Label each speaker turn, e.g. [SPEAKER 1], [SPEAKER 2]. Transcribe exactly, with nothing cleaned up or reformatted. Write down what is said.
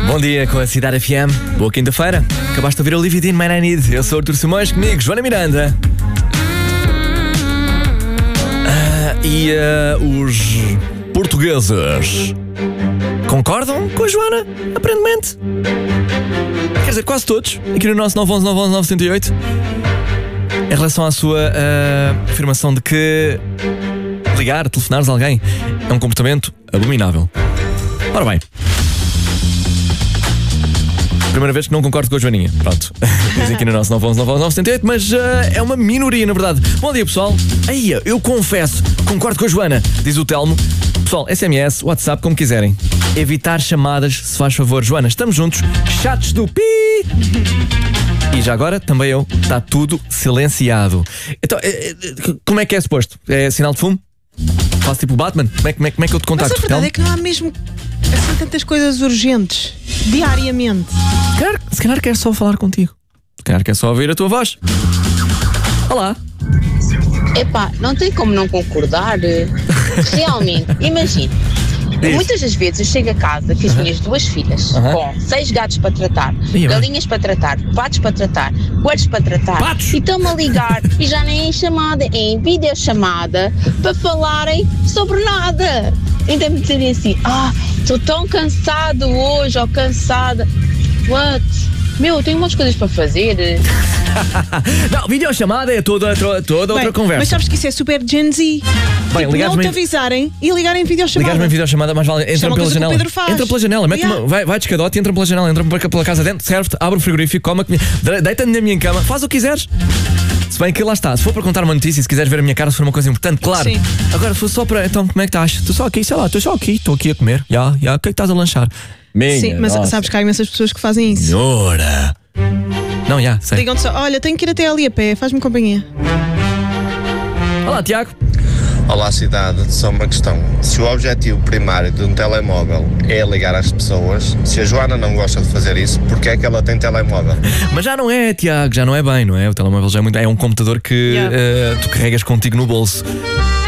[SPEAKER 1] Bom dia com a Cidade F M. Boa quinta-feira. Acabaste de ouvir o Olivia Dean, Man I Need. Eu sou o Artur Simões, comigo, Joana Miranda. Ah, e uh, os portugueses concordam com a Joana, aparentemente. Quer dizer, quase todos. Aqui no nosso nove um um nove um um nove zero oito. Em relação à sua uh, afirmação de que ligar, telefonares a alguém é um comportamento abominável. Ora bem, primeira vez que não concordo com a Joaninha. Pronto, dizem aqui no nosso nove um um nove um nove zero oito, mas uh, é uma minoria, na verdade. Bom dia, pessoal. Aí, eu confesso, concordo com a Joana, diz o Telmo. Pessoal, S M S, WhatsApp, como quiserem. Evitar chamadas, se faz favor. Joana, estamos juntos. Chatos do pi. E já agora, também eu, está tudo silenciado. Então, como é que é suposto? É sinal de fumo? Faço tipo Batman? Como é, como é, como é que eu te contacto?
[SPEAKER 2] Mas a verdade é que não há mesmo assim tantas coisas urgentes diariamente.
[SPEAKER 1] Se calhar, se calhar quer só falar contigo. Se calhar quer só ouvir a tua voz. Olá.
[SPEAKER 3] Epá, não tem como não concordar. Realmente, imagina. Muitas das vezes eu chego a casa com as uh-huh. minhas duas filhas, uh-huh. com seis gatos para tratar, Ia galinhas bem. para tratar, patos para tratar, coelhos para tratar, patos. E estão-me a ligar e já nem é em chamada, é em videochamada para falarem sobre nada. Então me dizerem assim, ah, estou tão cansado hoje ou cansada. What? Meu, eu tenho umas coisas para fazer.
[SPEAKER 1] Não, videochamada é toda, toda, toda
[SPEAKER 2] Bem,
[SPEAKER 1] outra conversa.
[SPEAKER 2] Mas sabes que isso é super Gen Z.
[SPEAKER 1] Bem,
[SPEAKER 2] tipo, não te avisarem e ligarem em videochamada.
[SPEAKER 1] Ligares-me em videochamada, mais vale. Entra pela janela. Entra pela janela, mete yeah. uma, vai, vai de escadote, entra pela janela, entra pela casa dentro, serve-te, abre o frigorífico, come a comida, deita-te na minha cama, faz o que quiseres. Se bem que lá está, se for para contar uma notícia, se quiseres ver a minha cara, se for uma coisa importante, claro. Sim. Agora, se for só para. Então, como é que estás? Estou só aqui, sei lá, estou só aqui, estou aqui a comer. Já, já, o que é que estás a lanchar? Minha,
[SPEAKER 2] Sim, mas nossa. Sabes que há imensas pessoas que fazem isso.
[SPEAKER 1] Senhora! Não, já, sei.
[SPEAKER 2] Digam-te só, olha, tenho que ir até ali a pé, faz-me companhia.
[SPEAKER 1] Olá, Tiago.
[SPEAKER 4] Olá, cidade. Só uma questão. Se o objetivo primário de um telemóvel é ligar às pessoas, se a Joana não gosta de fazer isso, porque é que ela tem telemóvel?
[SPEAKER 1] Mas já não é, Tiago, já não é bem, não é? O telemóvel já é, muito, é um computador que yeah. uh, tu carregas contigo no bolso.